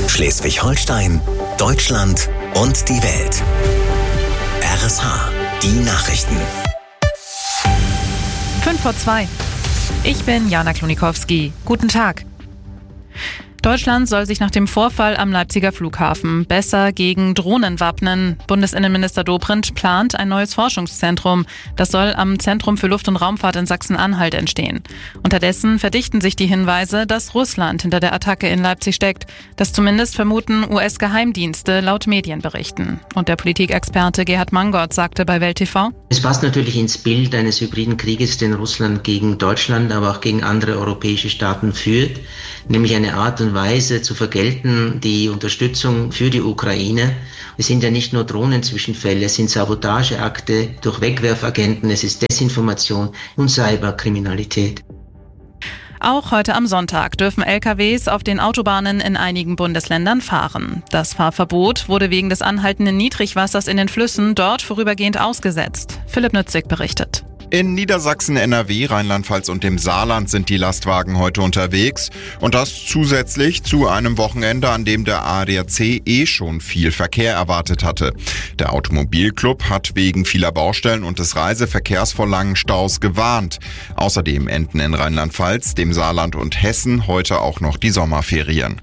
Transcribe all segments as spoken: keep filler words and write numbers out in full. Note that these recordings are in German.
Schleswig-Holstein, Deutschland und die Welt. R S H, die Nachrichten. Fünf vor zwei. Ich bin Jana Klonikowski. Guten Tag. Deutschland soll sich nach dem Vorfall am Leipziger Flughafen besser gegen Drohnen wappnen. Bundesinnenminister Dobrindt plant ein neues Forschungszentrum. Das soll am Zentrum für Luft- und Raumfahrt in Sachsen-Anhalt entstehen. Unterdessen verdichten sich die Hinweise, dass Russland hinter der Attacke in Leipzig steckt. Das zumindest vermuten U S-Geheimdienste laut Medienberichten. Und der Politikexperte Gerhard Mangott sagte bei Welt T V: Es passt natürlich ins Bild eines hybriden Krieges, den Russland gegen Deutschland, aber auch gegen andere europäische Staaten führt, nämlich eine Art und Weise zu vergelten, die Unterstützung für die Ukraine. Es sind ja nicht nur Drohnenzwischenfälle, es sind Sabotageakte durch Wegwerfagenten, es ist Desinformation und Cyberkriminalität. Auch heute am Sonntag dürfen L K Ws auf den Autobahnen in einigen Bundesländern fahren. Das Fahrverbot wurde wegen des anhaltenden Niedrigwassers in den Flüssen dort vorübergehend ausgesetzt. Philipp Nützig berichtet. In Niedersachsen, N R W, Rheinland-Pfalz und dem Saarland sind die Lastwagen heute unterwegs. Und das zusätzlich zu einem Wochenende, an dem der A D A C eh schon viel Verkehr erwartet hatte. Der Automobilclub hat wegen vieler Baustellen und des Reiseverkehrs vor langen Staus gewarnt. Außerdem enden in Rheinland-Pfalz, dem Saarland und Hessen heute auch noch die Sommerferien.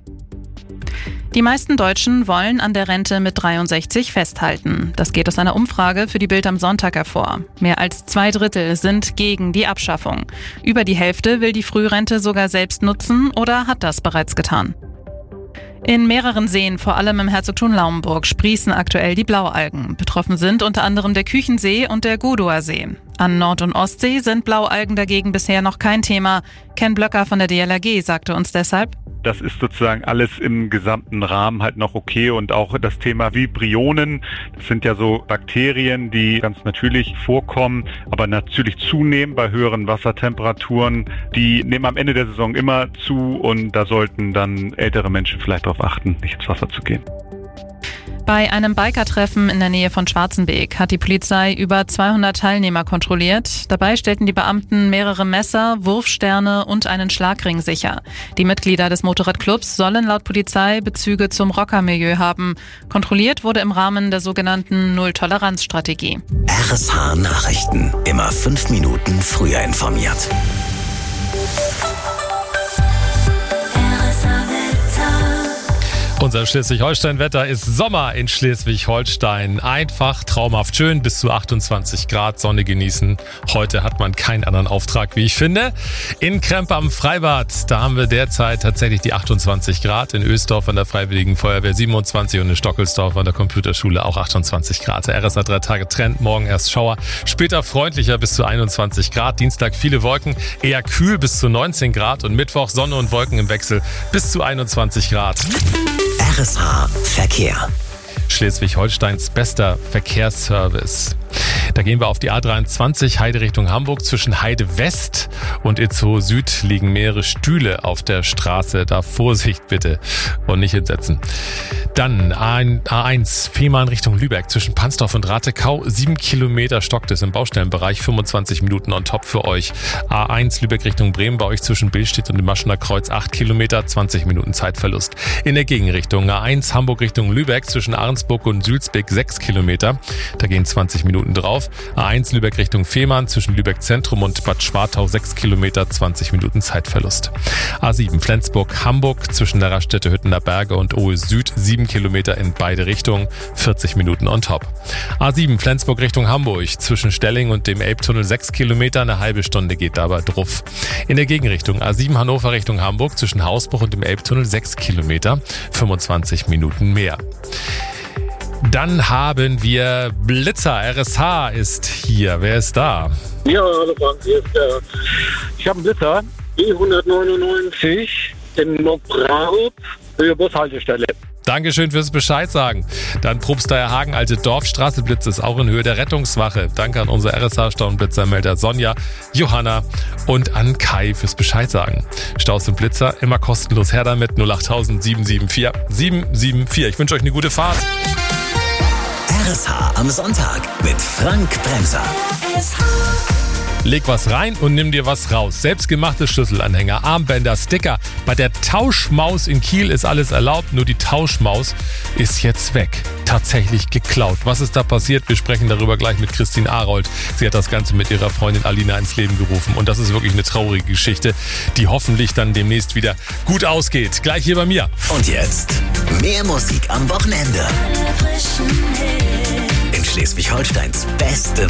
Die meisten Deutschen wollen an der Rente mit dreiundsechzig festhalten. Das geht aus einer Umfrage für die Bild am Sonntag hervor. Mehr als zwei Drittel sind gegen die Abschaffung. Über die Hälfte will die Frührente sogar selbst nutzen oder hat das bereits getan. In mehreren Seen, vor allem im Herzogtum Lauenburg, sprießen aktuell die Blaualgen. Betroffen sind unter anderem der Küchensee und der Godower See. An Nord- und Ostsee sind Blaualgen dagegen bisher noch kein Thema. Ken Blöcker von der D L R G sagte uns deshalb: Das ist sozusagen alles im gesamten Rahmen halt noch okay, und auch das Thema Vibrionen, das sind ja so Bakterien, die ganz natürlich vorkommen, aber natürlich zunehmen bei höheren Wassertemperaturen. Die nehmen am Ende der Saison immer zu, und da sollten dann ältere Menschen vielleicht darauf achten, nicht ins Wasser zu gehen. Bei einem Bikertreffen in der Nähe von Schwarzenbeek hat die Polizei über zweihundert Teilnehmer kontrolliert. Dabei stellten die Beamten mehrere Messer, Wurfsterne und einen Schlagring sicher. Die Mitglieder des Motorradclubs sollen laut Polizei Bezüge zum Rockermilieu haben. Kontrolliert wurde im Rahmen der sogenannten Null-Toleranz-Strategie. R S H Nachrichten. Immer fünf Minuten früher informiert. Unser Schleswig-Holstein-Wetter ist Sommer in Schleswig-Holstein. Einfach traumhaft schön, bis zu achtundzwanzig Grad, Sonne genießen. Heute hat man keinen anderen Auftrag, wie ich finde. In Krempe am Freibad, da haben wir derzeit tatsächlich die achtundzwanzig Grad. In Oesdorf an der Freiwilligen Feuerwehr siebenundzwanzig und in Stockelsdorf an der Computerschule auch achtundzwanzig Grad. Der R S H drei Tage Trend, morgen erst Schauer, später freundlicher bis zu einundzwanzig Grad. Dienstag viele Wolken, eher kühl bis zu neunzehn Grad und Mittwoch Sonne und Wolken im Wechsel bis zu einundzwanzig Grad. R S H Verkehr. Schleswig-Holsteins bester Verkehrsservice. Da gehen wir auf die A dreiundzwanzig, Heide Richtung Hamburg. Zwischen Heide West und Itzehoe Süd liegen mehrere Stühle auf der Straße. Da Vorsicht bitte und nicht hinsetzen. Dann A eins, Fehmarn Richtung Lübeck. Zwischen Pansdorf und Ratekau. Sieben Kilometer stockt es im Baustellenbereich. fünfundzwanzig Minuten on top für euch. A eins, Lübeck Richtung Bremen. Bei euch zwischen Billstedt und dem Maschener Kreuz. acht Kilometer, zwanzig Minuten Zeitverlust. In der Gegenrichtung A eins, Hamburg Richtung Lübeck. Zwischen Ahrensburg und Sülzbeck. sechs Kilometer. Da gehen zwanzig Minuten drauf. A eins, Lübeck Richtung Fehmarn. Zwischen Lübeck Zentrum und Bad Schwartau. sechs Kilometer, zwanzig Minuten Zeitverlust. A sieben, Flensburg Hamburg. Zwischen der Raststätte Hüttener Berge und Ohe Süd. sieben Kilometer in beide Richtungen, vierzig Minuten on top. A sieben, Flensburg Richtung Hamburg. Zwischen Stelling und dem Elbtunnel sechs Kilometer, eine halbe Stunde geht dabei drauf. In der Gegenrichtung A sieben, Hannover Richtung Hamburg. Zwischen Hausbruch und dem Elbtunnel sechs Kilometer, fünfundzwanzig Minuten mehr. Dann haben wir Blitzer. R S H ist hier. Wer ist da? Ja, hallo Frank, hier ist der. Ich habe einen Blitzer, B hundertneunundneunzig in Nobrarup, für Bushaltestelle. Dankeschön fürs Bescheid sagen. Dann Probstheier Hagen, Alte Dorfstraße, Blitz ist auch in Höhe der Rettungswache. Danke an unser R S H-Stauenblitzermelder Sonja, Johanna und an Kai fürs Bescheid sagen. Staus und Blitzer immer kostenlos, her damit. null acht null null sieben sieben vier sieben sieben vier. Ich wünsche euch eine gute Fahrt. R S H am Sonntag mit Frank Bremser. Leg was rein und nimm dir was raus. Selbstgemachte Schlüsselanhänger, Armbänder, Sticker. Bei der Tauschmaus in Kiel ist alles erlaubt, nur die Tauschmaus ist jetzt weg. Tatsächlich geklaut. Was ist da passiert? Wir sprechen darüber gleich mit Christine Arold. Sie hat das Ganze mit ihrer Freundin Alina ins Leben gerufen. Und das ist wirklich eine traurige Geschichte, die hoffentlich dann demnächst wieder gut ausgeht. Gleich hier bei mir. Und jetzt mehr Musik am Wochenende. In Schleswig-Holsteins beste